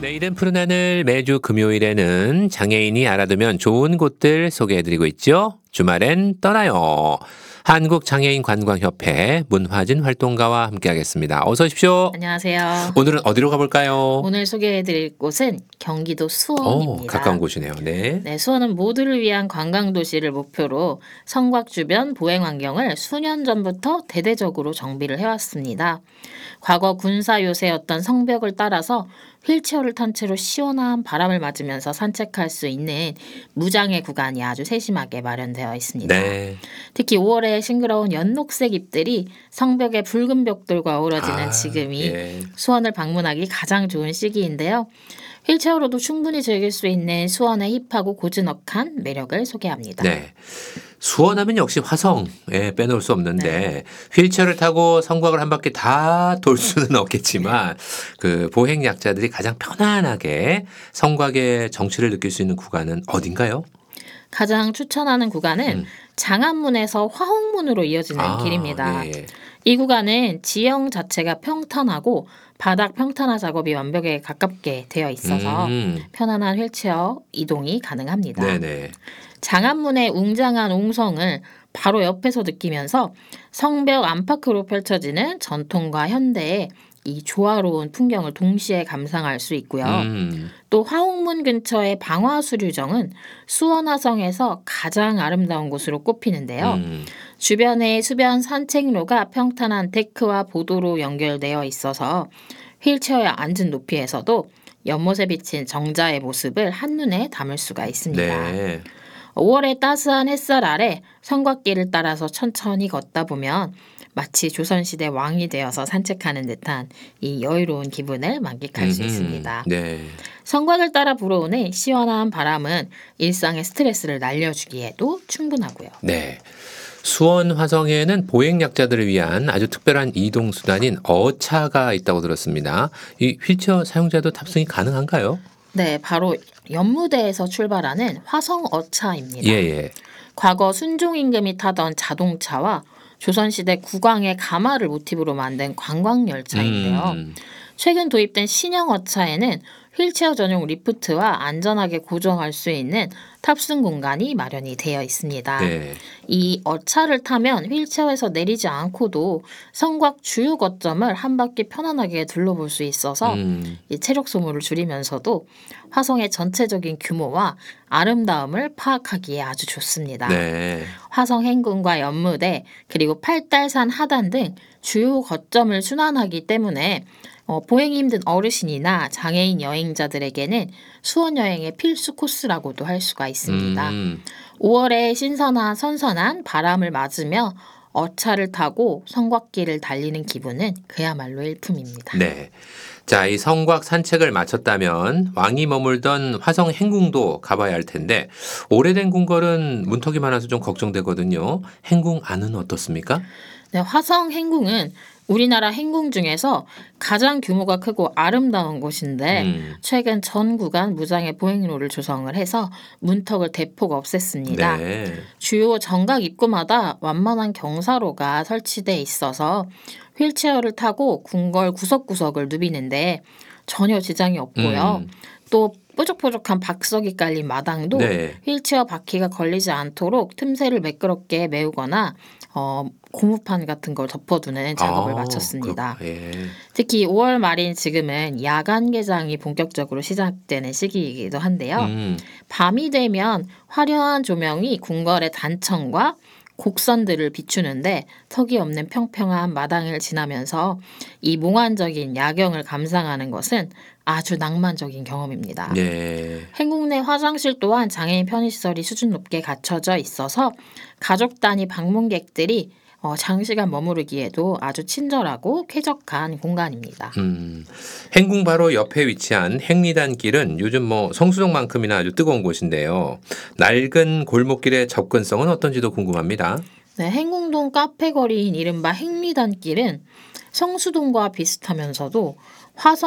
내일은 푸른 하늘, 매주 금요일에는 장애인이 알아두면 좋은 곳들 소개해드리고 있죠. 주말엔 떠나요. 한국장애인관광협회 문화진 활동가와 함께하겠습니다. 어서 오십시오. 안녕하세요. 오늘은 어디로 가볼까요? 오늘 소개해드릴 곳은 경기도 수원입니다. 가까운 곳이네요. 네. 네, 수원은 모두를 위한 관광도시를 목표로 성곽 주변 보행 환경을 수년 전부터 대대적으로 정비를 해왔습니다. 과거 군사 요새였던 성벽을 따라서 휠체어를 탄 채로 시원한 바람을 맞으면서 산책할 수 있는 무장애 구간이 아주 세심하게 마련되어 있습니다. 네. 특히 5월에 싱그러운 연녹색 잎들이 성벽의 붉은 벽돌과 어우러지는 지금이 예. 수원을 방문하기 가장 좋은 시기인데요. 휠체어로도 충분히 즐길 수 있는 수원의 힙하고 고즈넉한 매력을 소개합니다. 네. 수원하면 역시 화성, 빼놓을 수 없는데 휠체어를 타고 성곽을 한 바퀴 다 돌 수는 없겠지만 그 보행 약자들이 가장 편안하게 성곽의 정취를 느낄 수 있는 구간은 어딘가요? 가장 추천하는 구간은 장안문에서 화홍문으로 이어지는 길입니다. 예. 이 구간은 지형 자체가 평탄하고 바닥 평탄화 작업이 완벽에 가깝게 되어 있어서 편안한 휠체어 이동이 가능합니다. 네네. 장안문의 웅장한 웅성을 바로 옆에서 느끼면서 성벽 안팎으로 펼쳐지는 전통과 현대의 이 조화로운 풍경을 동시에 감상할 수 있고요. 또 화홍문 근처의 방화수류정은 수원화성에서 가장 아름다운 곳으로 꼽히는데요. 주변에 수변 산책로가 평탄한 데크와 보도로 연결되어 있어서 휠체어에 앉은 높이에서도 연못에 비친 정자의 모습을 한눈에 담을 수가 있습니다. 네. 5월의 따스한 햇살 아래 성곽길을 따라서 천천히 걷다 보면 마치 조선시대 왕이 되어서 산책하는 듯한 이 여유로운 기분을 만끽할 수 있습니다. 네. 성곽을 따라 불어오는 시원한 바람은 일상의 스트레스를 날려주기에도 충분하고요. 네. 수원 화성에는 보행 약자들을 위한 아주 특별한 이동 수단인 어차가 있다고 들었습니다. 이 휠체어 사용자도 탑승이 가능한가요? 네, 바로 연무대에서 출발하는 화성어차입니다. 예. 과거 순종 임금이 타던 자동차와 조선시대 국왕의 가마를 모티브로 만든 관광열차인데요. 최근 도입된 신형 어차에는 휠체어 전용 리프트와 안전하게 고정할 수 있는 탑승 공간이 마련이 되어 있습니다. 네. 이 어차를 타면 휠체어에서 내리지 않고도 성곽 주요 거점을 한 바퀴 편안하게 둘러볼 수 있어서 이 체력 소모를 줄이면서도 화성의 전체적인 규모와 아름다움을 파악하기에 아주 좋습니다. 네. 화성 행궁과 연무대 그리고 팔달산 하단 등 주요 거점을 순환하기 때문에 보행이 힘든 어르신이나 장애인 여행자들에게는 수원 여행의 필수 코스라고도 할 수가 있습니다. 5월에 신선한 선선한 바람을 맞으며 어차를 타고 성곽길을 달리는 기분은 그야말로 일품입니다. 네. 자, 이 성곽 산책을 마쳤다면 왕이 머물던 화성 행궁도 가봐야 할 텐데 오래된 궁궐은 문턱이 많아서 좀 걱정되거든요. 행궁 안은 어떻습니까? 네, 화성 행궁은 우리나라 행궁 중에서 가장 규모가 크고 아름다운 곳인데 최근 전 구간 무장애 보행로를 조성을 해서 문턱을 대폭 없앴습니다. 네. 주요 정각 입구마다 완만한 경사로가 설치돼 있어서 휠체어를 타고 궁궐 구석구석을 누비는데 전혀 지장이 없고요. 또 뾰족뾰족한 박석이 깔린 마당도 네. 휠체어 바퀴가 걸리지 않도록 틈새를 매끄럽게 메우거나 고무판 같은 걸 덮어두는 작업을 마쳤습니다. 특히 5월 말인 지금은 야간 개장이 본격적으로 시작되는 시기이기도 한데요. 밤이 되면 화려한 조명이 궁궐의 단청과 곡선들을 비추는데 턱이 없는 평평한 마당을 지나면서 이 몽환적인 야경을 감상하는 것은 아주 낭만적인 경험입니다. 네. 행궁 내 화장실 또한 장애인 편의시설이 수준 높게 갖춰져 있어서 가족 단위 방문객들이 장시간 머무르기에도 아주 친절하고 쾌적한 공간입니다. 행궁 바로 옆에 위치한 행리단 길은 요즘 성수동만큼이나 아주 뜨거운 곳인데요. 낡은 골목길의 접근성은 어떤지도 궁금합니다. 네, 행궁동 카페 거리인 이른바 행리단 길은 성수동과 비슷하면서도 화성